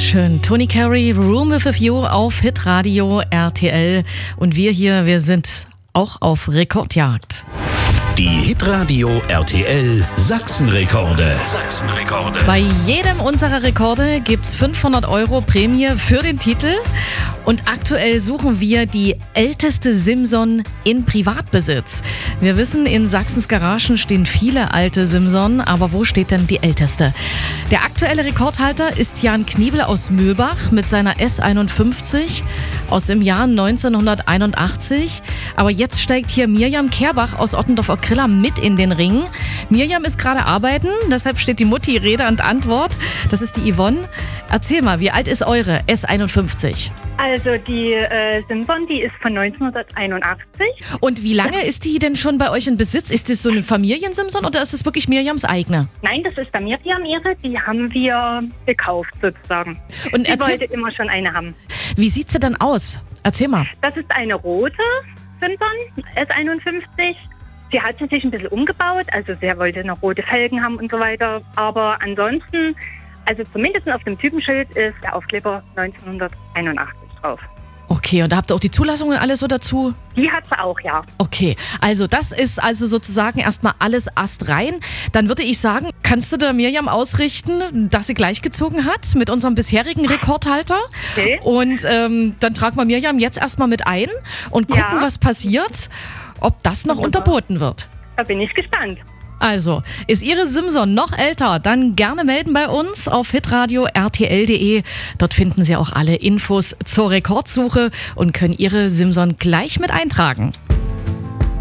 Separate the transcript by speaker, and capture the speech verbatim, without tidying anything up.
Speaker 1: Schön. Tony Carey, Room with a View auf Hitradio R T L. Und wir hier, wir sind auch auf Rekordjagd.
Speaker 2: Die Hitradio R T L Sachsenrekorde. Sachsenrekorde.
Speaker 1: Bei jedem unserer Rekorde gibt's fünfhundert Euro Prämie für den Titel. Und aktuell suchen wir die älteste Simson in Privatbesitz. Wir wissen, in Sachsens Garagen stehen viele alte Simson, aber wo steht denn die älteste? Der aktuelle Rekordhalter ist Jan Kniebel aus Mühlbach mit seiner S einundfünfzig aus dem Jahr neunzehnhunderteinundachtzig. Aber jetzt steigt hier Mirjam Kerbach aus Ottendorf-Okrilla mit in den Ring. Mirjam ist gerade arbeiten, deshalb steht die Mutti Rede und Antwort. Das ist die Yvonne. Erzähl mal, wie alt ist eure S einundfünfzig?
Speaker 3: Also die äh, Simson, die ist von neunzehnhunderteinundachtzig.
Speaker 1: Und wie lange ist die denn schon bei euch in Besitz? Ist das so eine Familien-Simson oder ist es wirklich Mirjams eigene?
Speaker 3: Nein, das ist bei Mirjam ihre. Die haben wir gekauft sozusagen.
Speaker 1: Und
Speaker 3: sie
Speaker 1: erzähl,
Speaker 3: wollte immer schon eine haben.
Speaker 1: wie sieht sie denn aus? Erzähl mal.
Speaker 3: Das ist eine rote Simson, S einundfünfzig. Sie hat sie sich ein bisschen umgebaut. Also sie wollte noch rote Felgen haben und so weiter. Aber ansonsten, also zumindest auf dem Typenschild ist der Aufkleber neunzehnhunderteinundachtzig drauf.
Speaker 1: Okay, und da habt ihr auch die Zulassungen alles so dazu?
Speaker 3: Die hat sie auch, ja.
Speaker 1: Okay, also das ist also sozusagen erstmal alles astrein. Dann würde ich sagen, kannst du der Mirjam ausrichten, dass sie gleichgezogen hat mit unserem bisherigen Rekordhalter?
Speaker 3: Okay.
Speaker 1: Und ähm, dann tragen wir Mirjam jetzt erstmal mit ein und gucken,
Speaker 3: Ja.
Speaker 1: was passiert, ob das noch
Speaker 3: Wunderbar.
Speaker 1: unterboten wird.
Speaker 3: Da bin ich gespannt.
Speaker 1: Also, ist Ihre Simson noch älter? Dann gerne melden bei uns auf hitradio R T L punkt de. Dort finden Sie auch alle Infos zur Rekordsuche und können Ihre Simson gleich mit eintragen.